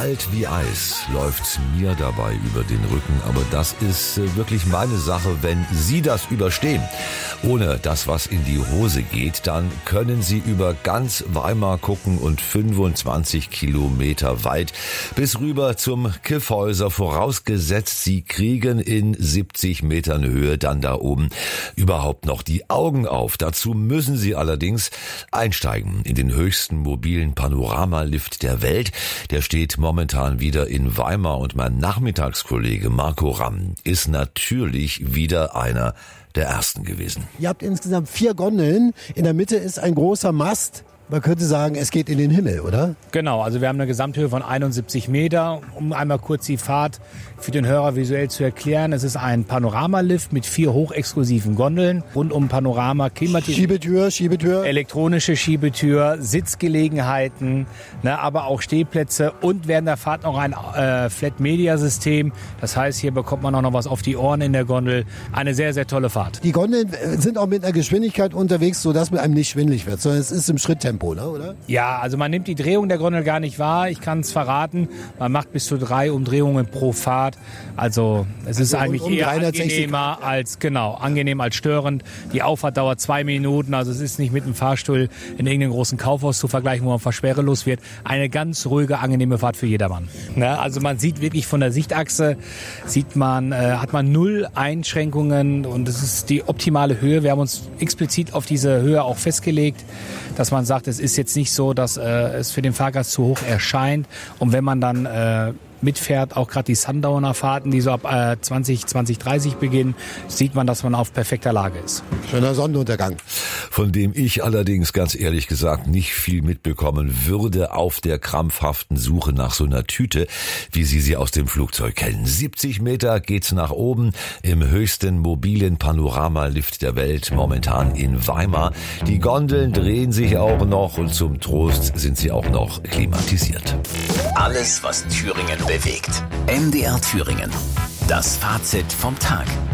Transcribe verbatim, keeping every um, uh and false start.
Kalt wie Eis läuft mir dabei über den Rücken, aber das ist wirklich meine Sache, wenn Sie das überstehen. Ohne dass was in die Hose geht, dann können Sie über ganz Weimar gucken und fünfundzwanzig Kilometer weit bis rüber zum Kyffhäuser, vorausgesetzt Sie kriegen in siebzig Metern Höhe dann da oben überhaupt noch die Augen auf. Dazu müssen Sie allerdings einsteigen in den höchsten mobilen Panoramalift der Welt. Der steht momentan wieder in Weimar und mein Nachmittagskollege Marco Ramm ist natürlich wieder einer der ersten gewesen. Ihr habt insgesamt vier Gondeln. In der Mitte ist ein großer Mast. Man könnte sagen, es geht in den Himmel, oder? Genau, also wir haben eine Gesamthöhe von einundsiebzig Meter. Um einmal kurz die Fahrt für den Hörer visuell zu erklären. Es ist ein Panoramalift mit vier hochexklusiven Gondeln. Rund um Panorama, klimatisiert. Schiebetür, Schiebetür. Elektronische Schiebetür, Sitzgelegenheiten, ne, aber auch Stehplätze und während der Fahrt noch ein äh, Flat-Media-System. Das heißt, hier bekommt man auch noch was auf die Ohren in der Gondel. Eine sehr, sehr tolle Fahrt. Die Gondeln sind auch mit einer Geschwindigkeit unterwegs, sodass man einem nicht schwindelig wird, sondern es ist im Schritttempo. Oder? Ja, also man nimmt die Drehung der Gondel gar nicht wahr. Ich kann es verraten. Man macht bis zu drei Umdrehungen pro Fahrt. Also es also ist eigentlich um eher angenehmer als, genau, angenehm als störend. Die Auffahrt dauert zwei Minuten. Also es ist nicht mit einem Fahrstuhl in irgendeinem großen Kaufhaus zu vergleichen, wo man verschwerelos wird. Eine ganz ruhige, angenehme Fahrt für jedermann. Ne? Also man sieht wirklich von der Sichtachse, sieht man, äh, hat man null Einschränkungen und es ist die optimale Höhe. Wir haben uns explizit auf diese Höhe auch festgelegt, dass man sagt, es ist jetzt nicht so, dass äh, es für den Fahrgast zu hoch erscheint. Und wenn man dann äh, mitfährt, auch gerade die Sundowner-Fahrten, die so ab äh, zwanzig, zwanzig, dreißig beginnen, sieht man, dass man auf perfekter Lage ist. Schöner Sonnenuntergang. Von dem ich allerdings ganz ehrlich gesagt nicht viel mitbekommen würde auf der krampfhaften Suche nach so einer Tüte, wie Sie sie aus dem Flugzeug kennen. siebzig Meter geht's nach oben im höchsten mobilen Panoramalift der Welt, momentan in Weimar. Die Gondeln drehen sich auch noch und zum Trost sind sie auch noch klimatisiert. Alles, was Thüringen bewegt. M D R Thüringen. Das Fazit vom Tag.